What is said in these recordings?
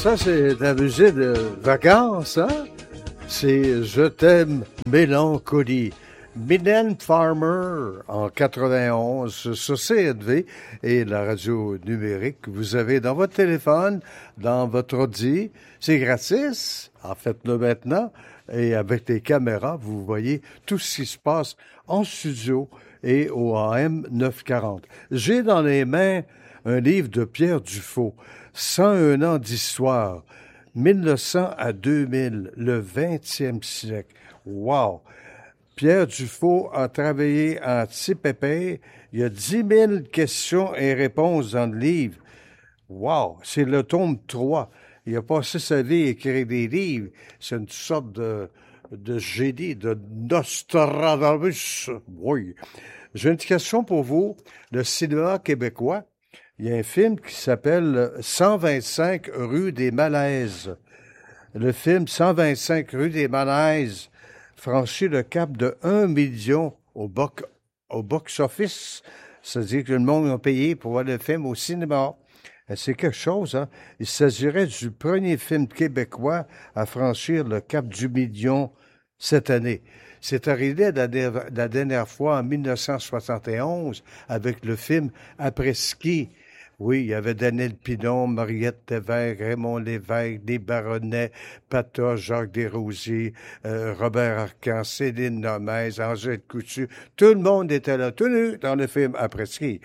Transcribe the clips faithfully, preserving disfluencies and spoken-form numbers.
Ça, c'est de la musique de vacances, hein? C'est Je t'aime, Mélancolie. Mylène Farmer, en quatre-vingt-onze, sur C N V et la radio numérique que vous avez dans votre téléphone, dans votre ordi. C'est gratis. En faites-le maintenant. Et avec les caméras, vous voyez tout ce qui se passe en studio et au A M neuf cent quarante. J'ai dans les mains un livre de Pierre Dufault, cent un ans d'histoire, mille neuf cents à deux mille, le vingtième siècle. Wow! Pierre Dufault a travaillé en petit pépé. Il y a dix mille questions et réponses dans le livre. Wow! C'est le tome trois. Il a passé sa vie à écrire des livres. C'est une sorte de, de génie, de Nostradamus. Oui. J'ai une question pour vous. Le cinéma québécois, il y a un film qui s'appelle cent vingt-cinq rue des Malaises. Le film cent vingt-cinq rue des Malaises franchit le cap de un million au, box, au box-office. C'est-à-dire que le monde a payé pour voir le film au cinéma. C'est quelque chose, hein? Il s'agirait du premier film québécois à franchir le cap du million cette année. C'est arrivé la, la dernière fois en mille neuf cent soixante et onze avec le film Après-ski. Oui, il y avait Daniel Pinon, Mariette Lévesque, Raymond Lévesque, des Baronnets, Patoche, Jacques Desrosiers, euh, Robert Arcan, Céline Nomès, Angèle Coutu. Tout le monde était là, tout nu, dans le film Après-ski.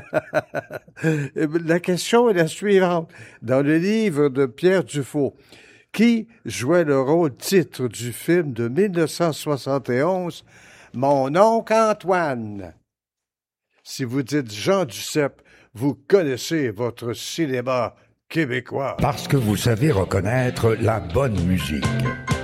La question est la suivante. Dans le livre de Pierre Dufault, qui jouait le rôle titre du film de mille neuf cent soixante et onze, Mon oncle Antoine? Si vous dites Jean Duceppe, vous connaissez votre cinéma québécois. Parce que vous savez reconnaître la bonne musique.